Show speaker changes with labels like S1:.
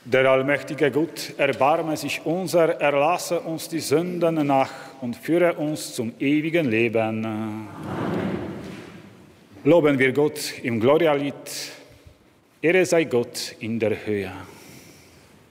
S1: Der allmächtige Gott, erbarme sich unser, erlasse uns die Sünden nach und führe uns zum ewigen Leben. Amen. Loben wir Gott im Gloria-Lied. Ehre sei Gott in der Höhe.